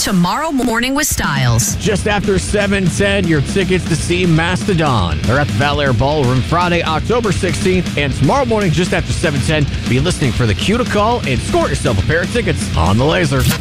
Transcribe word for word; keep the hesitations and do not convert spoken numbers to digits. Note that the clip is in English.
Tomorrow Morning with Styles. Just after seven ten, your tickets to see Mastodon. They're at the Valair Ballroom Friday, October sixteenth. And tomorrow morning, just after seven ten, be listening for the cue to call and score yourself a pair of tickets on the Laser.